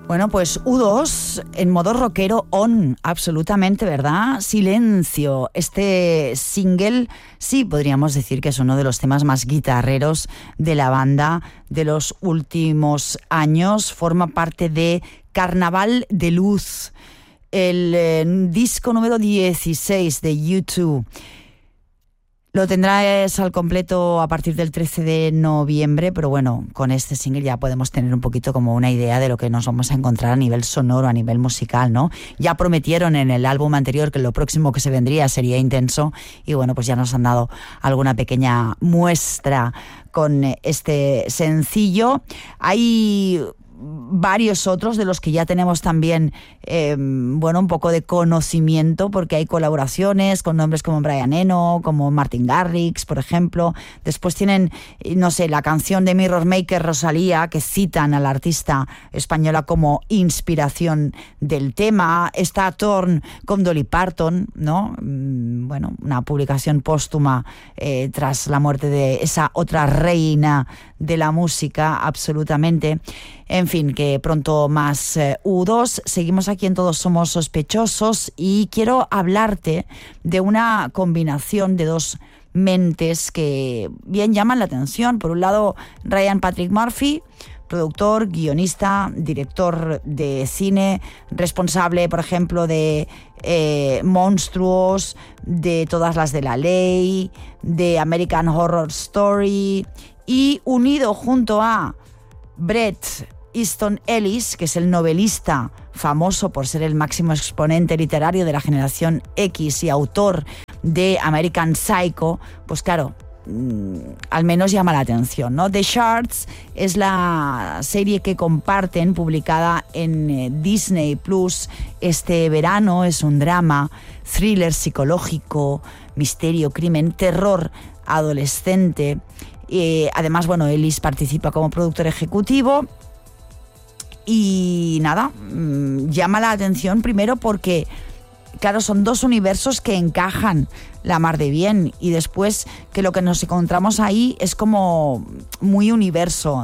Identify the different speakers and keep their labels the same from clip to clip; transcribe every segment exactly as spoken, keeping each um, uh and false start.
Speaker 1: Bueno, pues U dos en modo rockero on, absolutamente, ¿verdad? Silencio. Este single sí podríamos decir que es uno de los temas más guitarreros de la banda de los últimos años. Forma parte de Carnaval de Luz, el eh, disco número dieciséis de U dos. Lo tendrás al completo a partir del trece de noviembre, pero bueno, con este single ya podemos tener un poquito como una idea de lo que nos vamos a encontrar a nivel sonoro, a nivel musical, ¿no? Ya prometieron en el álbum anterior que lo próximo que se vendría sería intenso y bueno, pues ya nos han dado alguna pequeña muestra con este sencillo. Hay varios otros de los que ya tenemos también eh, bueno, un poco de conocimiento, porque hay colaboraciones con nombres como Brian Eno, como Martin Garrix, por ejemplo. Después tienen, no sé, la canción de Mirror Maker, Rosalía, que citan a la artista española como inspiración del tema. Está Torn con Dolly Parton, ¿no? Bueno, una publicación póstuma eh, tras la muerte de esa otra reina de la música, absolutamente. En fin, que pronto más eh, U dos. Seguimos aquí en Todos Somos Sospechosos y quiero hablarte de una combinación de dos mentes que bien llaman la atención. Por un lado, Ryan Patrick Murphy, productor, guionista, director de cine, responsable, por ejemplo, de eh, Monstruos, de Todas las de la Ley, de American Horror Story, y unido junto a Bret Easton Ellis, que es el novelista famoso por ser el máximo exponente literario de la generación X y autor de American Psycho, pues claro, mmm, al menos llama la atención, ¿no? The Shards es la serie que comparten, publicada en eh, Disney Plus este verano. Es un drama, thriller psicológico, misterio, crimen, terror adolescente. Eh, además, bueno, Ellis participa como productor ejecutivo y nada, mmm, llama la atención primero porque, claro, son dos universos que encajan la mar de bien, y después que lo que nos encontramos ahí es como muy universo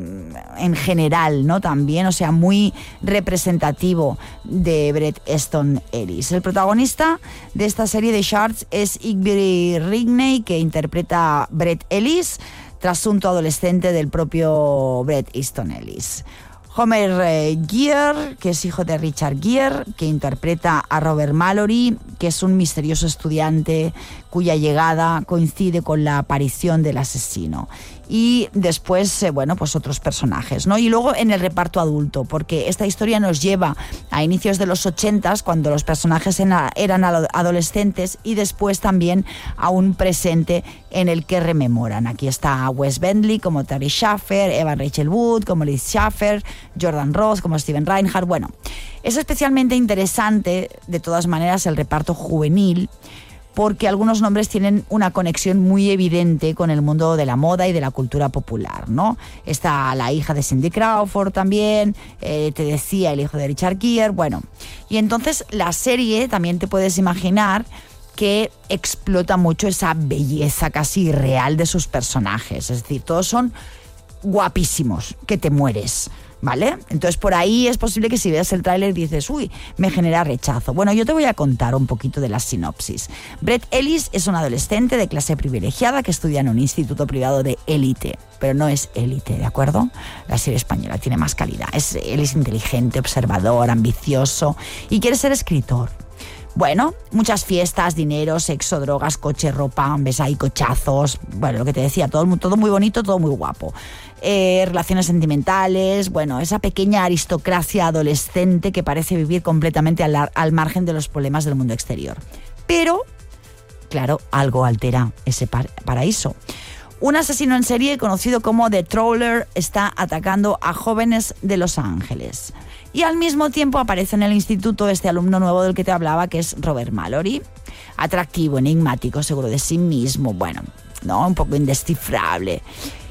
Speaker 1: en general, ¿no? También, o sea, muy representativo de Bret Easton Ellis. El protagonista de esta serie de Shards es Igby Rigney, que interpreta a Bret Ellis, trasunto adolescente del propio Bret Easton Ellis. Homer eh, Gere, que es hijo de Richard Gere, que interpreta a Robert Mallory, que es un misterioso estudiante cuya llegada coincide con la aparición del asesino. Y después, eh, bueno, pues otros personajes, ¿no? Y luego en el reparto adulto, porque esta historia nos lleva a inicios de los ochentas, cuando los personajes eran adolescentes, y después también a un presente en el que rememoran. Aquí está Wes Bentley como Terry Schaffer, Evan Rachel Wood como Liz Schaffer, Jordan Ross como Steven Reinhardt. Bueno, es especialmente interesante, de todas maneras, el reparto juvenil, porque algunos nombres tienen una conexión muy evidente con el mundo de la moda y de la cultura popular, ¿no? Está la hija de Cindy Crawford también, eh, te decía, el hijo de Richard Gere, bueno. Y entonces la serie, también te puedes imaginar, que explota mucho esa belleza casi irreal de sus personajes. Es decir, todos son guapísimos, que te mueres, ¿vale? Entonces por ahí es posible que si veas el tráiler dices, uy, me genera rechazo. Bueno, yo te voy a contar un poquito de la sinopsis. Bret Ellis es un adolescente de clase privilegiada que estudia en un instituto privado de élite, pero no es élite, ¿de acuerdo? La serie española tiene más calidad. Es, él es inteligente, observador, ambicioso y quiere ser escritor. Bueno, muchas fiestas, dinero, sexo, drogas, coche, ropa, ves ahí cochazos, bueno, lo que te decía, todo, todo muy bonito, todo muy guapo. Eh, relaciones sentimentales, bueno, esa pequeña aristocracia adolescente que parece vivir completamente al, al margen de los problemas del mundo exterior. Pero, claro, algo altera ese par- paraíso. Un asesino en serie conocido como The Troller está atacando a jóvenes de Los Ángeles. Y al mismo tiempo aparece en el instituto este alumno nuevo del que te hablaba, que es Robert Mallory. Atractivo, enigmático, seguro de sí mismo, bueno, ¿no? Un poco indescifrable.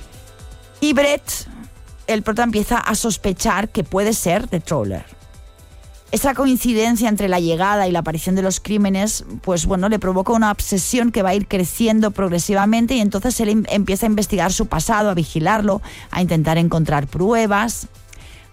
Speaker 1: Y Bret, el prota, empieza a sospechar que puede ser The Troller. Esa coincidencia entre la llegada y la aparición de los crímenes, pues bueno, le provoca una obsesión que va a ir creciendo progresivamente, y entonces él empieza a investigar su pasado, a vigilarlo, a intentar encontrar pruebas.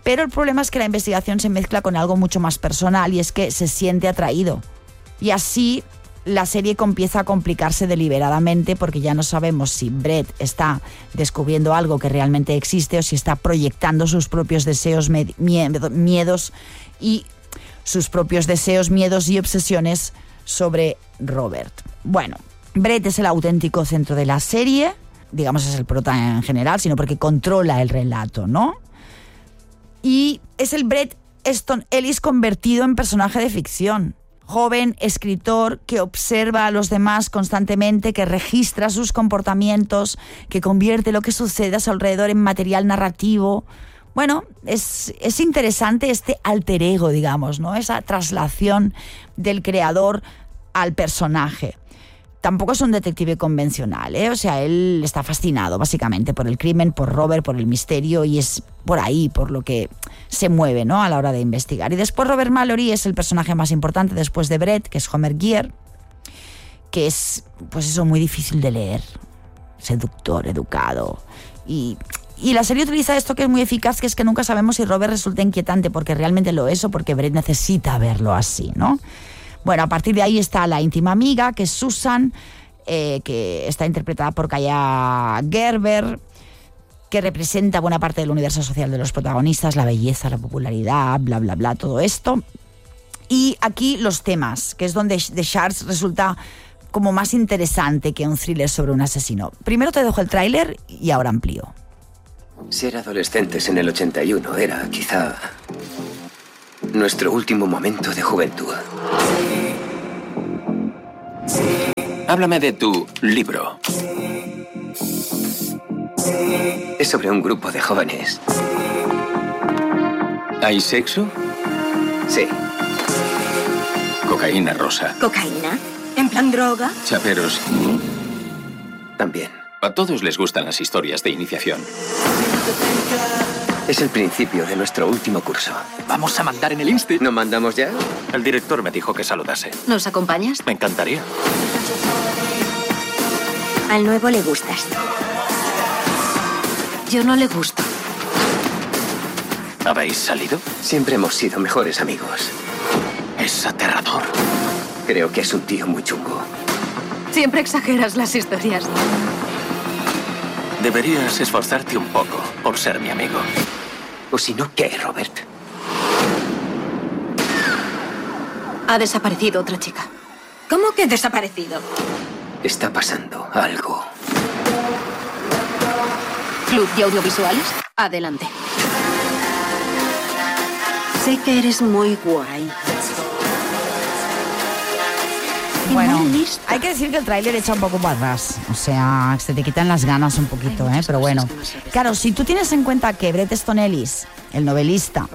Speaker 1: Pero el problema es que la investigación se mezcla con algo mucho más personal y es que se siente atraído. Y así la serie empieza a complicarse deliberadamente porque ya no sabemos si Brett está descubriendo algo que realmente existe o si está proyectando sus propios deseos, miedos y sus propios deseos, miedos y obsesiones sobre Robert. Bueno, Brett es el auténtico centro de la serie, digamos es el prota en general, sino porque controla el relato, ¿no? Y es el Bret Easton Ellis convertido en personaje de ficción. Joven escritor que observa a los demás constantemente, que registra sus comportamientos, que convierte lo que sucede a su alrededor en material narrativo. Bueno, es, es interesante este alter ego, digamos, ¿no? Esa traslación del creador al personaje. Tampoco es un detective convencional, ¿eh? O sea, él está fascinado básicamente por el crimen, por Robert, por el misterio y es por ahí, por lo que se mueve, ¿no? A la hora de investigar. Y después Robert Mallory es el personaje más importante después de Brett, que es Homer Gear, que es, pues eso, muy difícil de leer. Seductor, educado. Y, y la serie utiliza esto que es muy eficaz, que es que nunca sabemos si Robert resulta inquietante porque realmente lo es o porque Brett necesita verlo así, ¿no? Bueno, a partir de ahí está la íntima amiga, que es Susan, eh, que está interpretada por Kaya Gerber, que representa buena parte del universo social de los protagonistas, la belleza, la popularidad, bla, bla, bla, todo esto. Y aquí los temas, que es donde The Shards resulta como más interesante que un thriller sobre un asesino. Primero te dejo el tráiler y ahora amplío.
Speaker 2: Ser adolescentes en el ochenta y uno era, quizá, nuestro último momento de juventud.
Speaker 3: Háblame de tu libro.
Speaker 2: Es sobre un grupo de jóvenes.
Speaker 3: ¿Hay sexo?
Speaker 2: Sí.
Speaker 3: Cocaína rosa.
Speaker 4: ¿Cocaína? ¿En plan droga?
Speaker 3: Chaperos.
Speaker 2: También.
Speaker 3: A todos les gustan las historias de iniciación.
Speaker 2: Es el principio de nuestro último curso.
Speaker 3: Vamos a mandar en el Insti.
Speaker 2: ¿No mandamos ya?
Speaker 3: El director me dijo que saludase.
Speaker 4: ¿Nos acompañas?
Speaker 3: Me encantaría.
Speaker 4: Al nuevo le gustas. Yo no le gusto.
Speaker 3: ¿Habéis salido?
Speaker 2: Siempre hemos sido mejores amigos.
Speaker 3: Es aterrador.
Speaker 2: Creo que es un tío muy chungo.
Speaker 4: Siempre exageras las historias.
Speaker 3: Deberías esforzarte un poco por ser mi amigo.
Speaker 2: ¿O si no, qué, Robert?
Speaker 4: Ha desaparecido otra chica. ¿Cómo que desaparecido?
Speaker 2: Está pasando algo.
Speaker 4: Club de audiovisuales, adelante. Sé que eres muy guay.
Speaker 1: Bueno, hay que decir que el tráiler echa un poco para atrás. O sea, se te quitan las ganas un poquito, ¿eh? Pero bueno. Claro, si tú tienes en cuenta que Bret Easton Ellis, el novelista,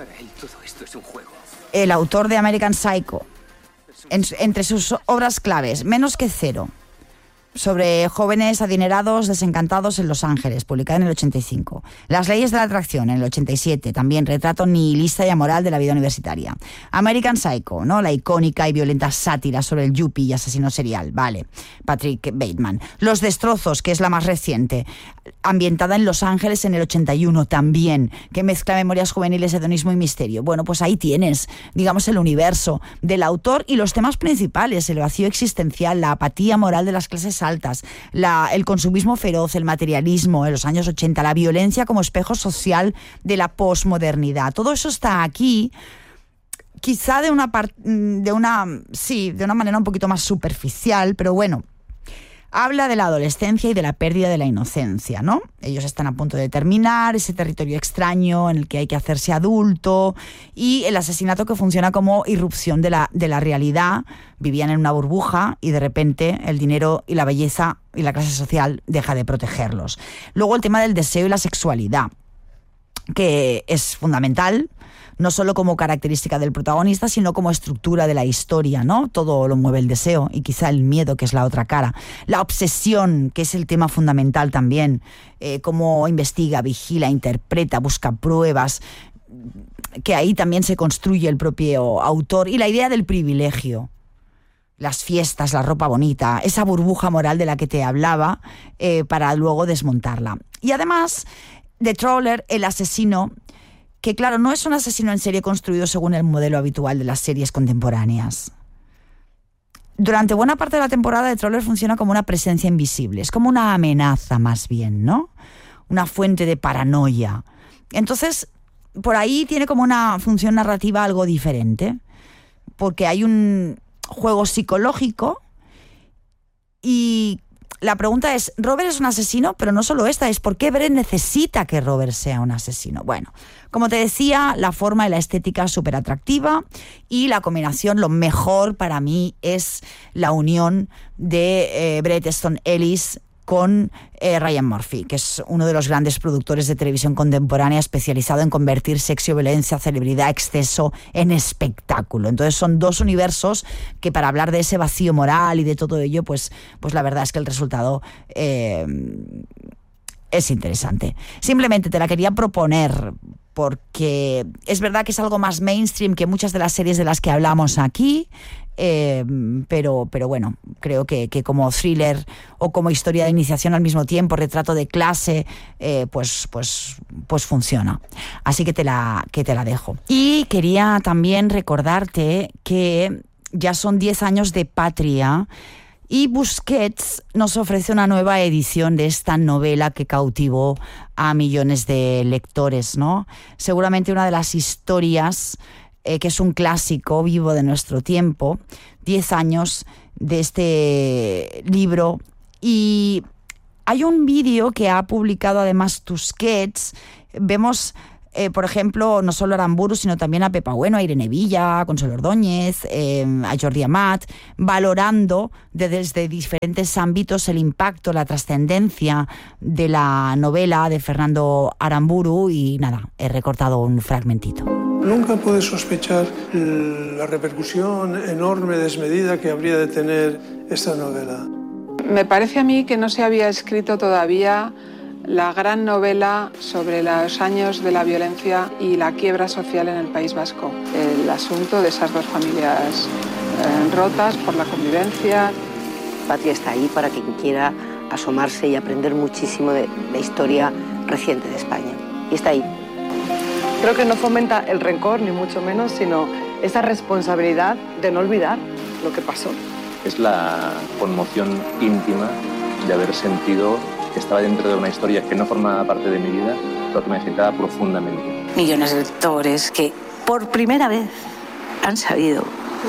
Speaker 1: el autor de American Psycho, en, entre sus obras claves, Menos que Cero, sobre jóvenes adinerados desencantados en Los Ángeles, publicada en el ochenta y cinco. Las leyes de la atracción, en el ochenta y siete, también retrato nihilista y amoral de la vida universitaria. American Psycho, ¿no? La icónica y violenta sátira sobre el yuppie y asesino serial, vale. Patrick Bateman. Los Destrozos, que es la más reciente, ambientada en Los Ángeles en el ochenta y uno también, que mezcla memorias juveniles, hedonismo y misterio. Bueno, pues ahí tienes, digamos, el universo del autor y los temas principales, el vacío existencial, la apatía moral de las clases altas, la, el consumismo feroz, el materialismo en los años ochenta, la violencia como espejo social de la posmodernidad. Todo eso está aquí, quizá de una, part, de una, sí, de una manera un poquito más superficial, pero bueno. Habla de la adolescencia y de la pérdida de la inocencia, ¿no? Ellos están a punto de terminar ese territorio extraño en el que hay que hacerse adulto y el asesinato que funciona como irrupción de la, de la realidad. Vivían en una burbuja y de repente el dinero y la belleza y la clase social deja de protegerlos. Luego el tema del deseo y la sexualidad, que es fundamental, no solo como característica del protagonista, sino como estructura de la historia, ¿no? Todo lo mueve el deseo y quizá el miedo, que es la otra cara. La obsesión, que es el tema fundamental también, eh, cómo investiga, vigila, interpreta, busca pruebas, que ahí también se construye el propio autor. Y la idea del privilegio, las fiestas, la ropa bonita, esa burbuja moral de la que te hablaba, eh, para luego desmontarla. Y además, The Trawler, el asesino, que claro, no es un asesino en serie construido según el modelo habitual de las series contemporáneas. Durante buena parte de la temporada, The Troller funciona como una presencia invisible, es como una amenaza más bien, ¿no? Una fuente de paranoia. Entonces, por ahí tiene como una función narrativa algo diferente, porque hay un juego psicológico y la pregunta es, ¿Robert es un asesino? Pero no solo esta, es ¿por qué Brett necesita que Robert sea un asesino? Bueno, como te decía, la forma y la estética es súper atractiva y la combinación, lo mejor para mí es la unión de eh, Bret Easton Ellis con eh, Ryan Murphy, que es uno de los grandes productores de televisión contemporánea especializado en convertir sexo, violencia, celebridad, exceso en espectáculo. Entonces son dos universos que, para hablar de ese vacío moral y de todo ello, pues, pues la verdad es que el resultado eh, es interesante. Simplemente te la quería proponer porque es verdad que es algo más mainstream que muchas de las series de las que hablamos aquí, Eh, pero, pero bueno, creo que, que como thriller o como historia de iniciación al mismo tiempo, retrato de clase, eh, pues, pues, pues funciona. Así que te la, que te la dejo. Y quería también recordarte que ya son diez años de Patria y Busquets nos ofrece una nueva edición de esta novela que cautivó a millones de lectores, ¿no? Seguramente una de las historias Eh, que es un clásico vivo de nuestro tiempo, diez años de este libro. Y hay un vídeo que ha publicado además Tusquets. Vemos, eh, por ejemplo, no solo a Aramburu, sino también a Pepa Bueno, a Irene Villa, a Consuelo Ordóñez, eh, a Jordi Amat, valorando de, desde diferentes ámbitos el impacto, la trascendencia de la novela de Fernando Aramburu. Y nada, he recortado un fragmentito.
Speaker 5: Nunca puedes sospechar la repercusión enorme, desmedida que habría de tener esta novela.
Speaker 6: Me parece a mí que no se había escrito todavía la gran novela sobre los años de la violencia y la quiebra social en el País Vasco. El asunto de esas dos familias eh, rotas por la convivencia.
Speaker 7: Patria está ahí para quien quiera asomarse y aprender muchísimo de la historia reciente de España. Y está ahí.
Speaker 8: Creo que no fomenta el rencor, ni mucho menos, sino esa responsabilidad de no olvidar lo que pasó.
Speaker 9: Es la conmoción íntima de haber sentido que estaba dentro de una historia que no formaba parte de mi vida, pero que me afectaba profundamente.
Speaker 10: Millones de lectores que por primera vez han sabido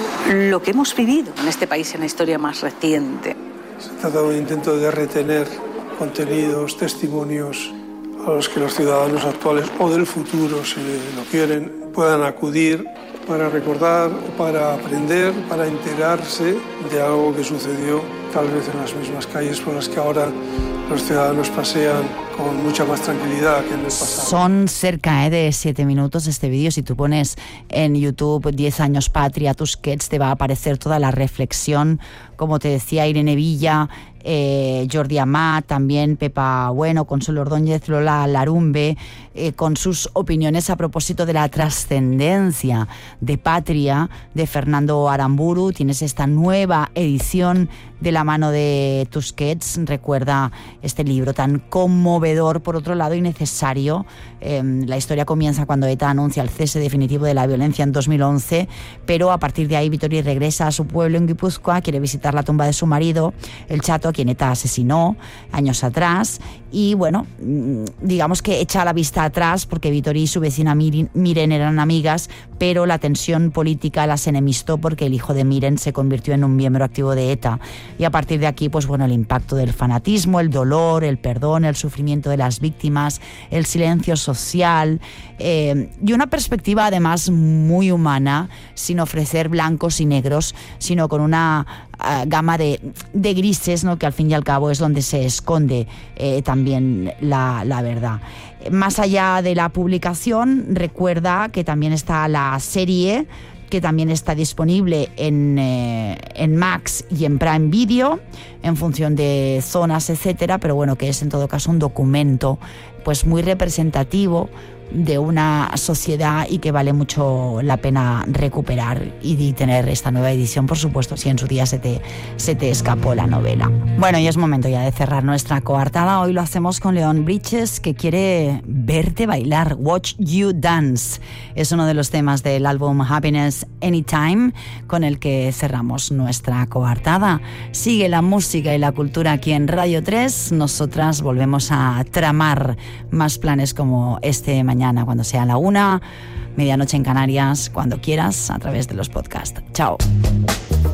Speaker 10: lo que hemos vivido en este país en la historia más reciente.
Speaker 5: Se trata de un intento de retener contenidos, testimonios a los que los ciudadanos actuales o del futuro, si lo quieren, puedan acudir para recordar, para aprender, para enterarse de algo que sucedió tal vez en las mismas calles por las que ahora los ciudadanos pasean con mucha más tranquilidad que en el pasado.
Speaker 1: Son cerca eh, de siete minutos este vídeo. Si tú pones en YouTube diez años Patria, Tusquets, te va a aparecer toda la reflexión. Como te decía, Irene Villa, eh, Jordi Amat, también Pepa Bueno, Consuelo Ordóñez, Lola Larumbe, eh, con sus opiniones a propósito de la trascendencia de Patria de Fernando Aramburu. Tienes esta nueva edición de la mano de Tusquets. Recuerda este libro tan conmovedor, por otro lado, y necesario. Eh, la historia comienza cuando ETA anuncia el cese definitivo de la violencia en dos mil once, pero a partir de ahí Vitoria regresa a su pueblo en Guipúzcoa, quiere visitar la tumba de su marido, el Chato, a quien ETA asesinó años atrás, y bueno, digamos que echa la vista atrás porque Vitoria y su vecina Miren eran amigas, pero la tensión política las enemistó porque el hijo de Miren se convirtió en un miembro activo de ETA. Y a partir de aquí, pues bueno, el impacto del fanatismo, el dolor, el perdón, el sufrimiento de las víctimas, el silencio social, eh, y una perspectiva además muy humana, sin ofrecer blancos y negros, sino con una uh, gama de, de grises, ¿no? Que al fin y al cabo es donde se esconde eh, también la, la verdad. Más allá de la publicación, recuerda que también está la serie, que también está disponible en, eh, en Max y en Prime Video, en función de zonas, etcétera, pero bueno, que es en todo caso un documento pues muy representativo, de una sociedad y que vale mucho la pena recuperar y tener esta nueva edición, por supuesto, si en su día se te, se te escapó la novela. Bueno, y es momento ya de cerrar nuestra coartada. Hoy lo hacemos con Leon Bridges, que quiere verte bailar. Watch You Dance es uno de los temas del álbum Happiness Anytime con el que cerramos nuestra coartada. Sigue la música y la cultura aquí en Radio tres. Nosotras volvemos a tramar más planes como este mañana, cuando sea la una, medianoche en Canarias, cuando quieras, a través de los podcasts. Chao.